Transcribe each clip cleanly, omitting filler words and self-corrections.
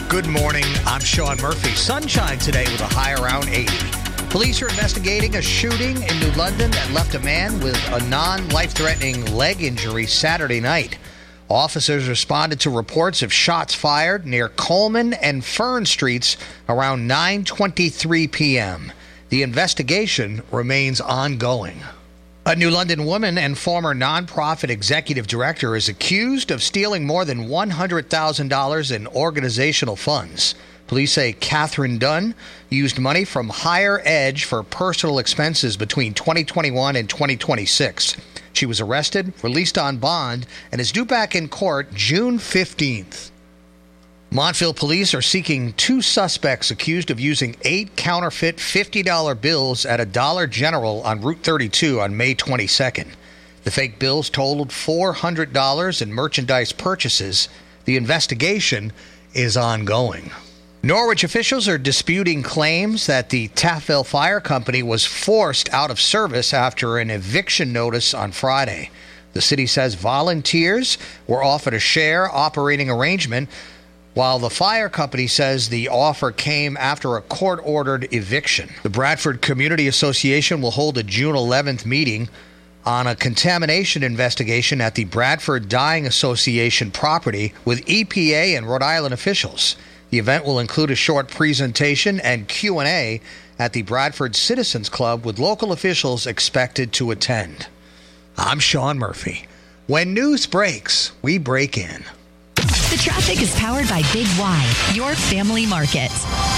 Good morning. I'm Sean Murphy. Sunshine today with a high around 80. Police are investigating a shooting in New London that left a man with a non-life-threatening leg injury Saturday night. Officers responded to reports of shots fired near Coleman and Fern Streets around 9:23 p.m. The investigation remains ongoing. A New London woman and former nonprofit executive director is accused of stealing more than $100,000 in organizational funds. Police say Catherine Dunn used money from Higher Edge for personal expenses between 2021 and 2026. She was arrested, released on bond, and is due back in court June 15th. Montville police are seeking 2 suspects accused of using 8 counterfeit $50 bills at a Dollar General on Route 32 on May 22nd. The fake bills totaled $400 in merchandise purchases. The investigation is ongoing. Norwich officials are disputing claims that the Taftville Fire Company was forced out of service after an eviction notice on Friday. The city says volunteers were offered a share operating arrangement, while the fire company says the offer came after a court-ordered eviction. The Bradford Community Association will hold a June 11th meeting on a contamination investigation at the Bradford Dyeing Association property with EPA and Rhode Island officials. The event will include a short presentation and Q&A at the Bradford Citizens Club with local officials expected to attend. I'm Sean Murphy. When news breaks, we break in. The traffic is powered by Big Y, your family market.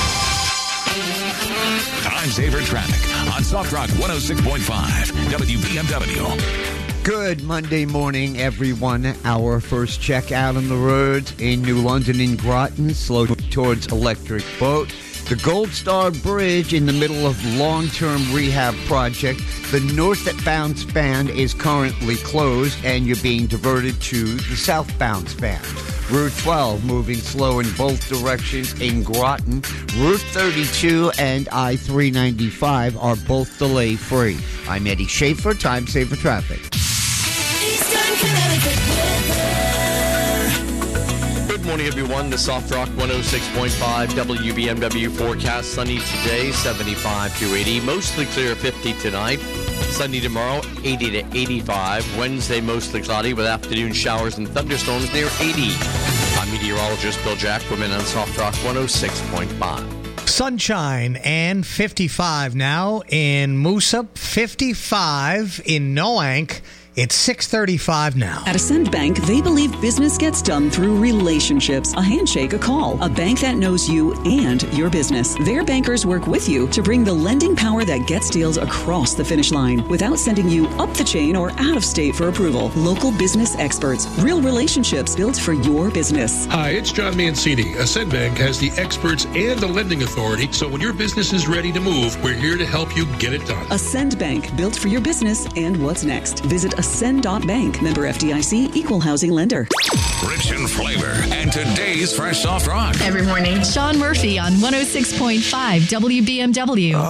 Time saver traffic on Soft Rock 106.5 WBMW. Good Monday morning, everyone. Our first check out on the roads in New London and Groton, slow towards Electric Boat. The Gold Star Bridge in the middle of long-term rehab project. The northbound span is currently closed, and you're being diverted to the southbound span. Route 12 moving slow in both directions in Groton. Route 32 and I-395 are both delay-free. I'm Eddie Schaefer, Time Saver Traffic. Eastern Connecticut weather. Good morning, everyone. The Soft Rock 106.5 WBMW forecast. Sunny today, 75 to 80. Mostly clear, 50 tonight. Sunday tomorrow, 80 to 85. Wednesday, mostly cloudy with afternoon showers and thunderstorms near 80. I'm meteorologist Bill Jackwoman on Soft Rock 106.5. Sunshine and 55 now in Moosup, 55 in Noank. It's 6:35 now. At Ascend Bank, they believe business gets done through relationships. A handshake, a call. A bank that knows you and your business. Their bankers work with you to bring the lending power that gets deals across the finish line without sending you up the chain or out of state for approval. Local business experts. Real relationships built for your business. Hi, it's John Mancini. Ascend Bank has the experts and the lending authority, so when your business is ready to move, we're here to help you get it done. Ascend Bank, built for your business and what's next. Visit Ascend.bank. Member FDIC, equal housing lender. Rich in flavor and today's Fresh Soft Rock. Every morning, Sean Murphy on 106.5 WBMW.